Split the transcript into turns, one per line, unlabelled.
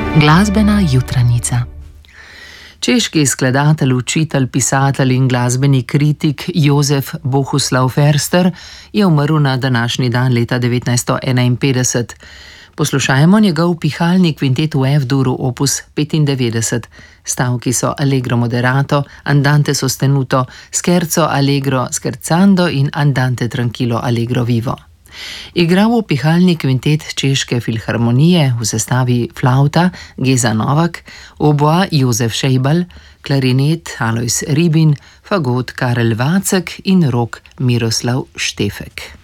Glasbena jutranica. Češki skladatelj, učitelj, pisatelj in glasbeni kritik Jozef Bohuslav Ferster je umrl na današnji dan leta 1951. Poslušajmo njegov pihalni kvintet v F-duru opus 95. Stavki so Allegro moderato, Andante sostenuto, Scherzo allegro scherzando in Andante tranquillo allegro vivo. Igral v pihalni kvintet Češke filharmonije v sestavi flauta Geza Novak, oboa Jozef Šejbal, klarinet Alojz Ribin, fagot Karel Vacek in rog Miroslav Štefek.